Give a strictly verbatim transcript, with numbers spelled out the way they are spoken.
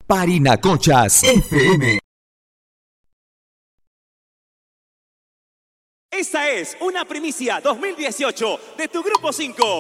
Parinacochas F M. Esta es una primicia dos mil dieciocho de tu Grupo cinco.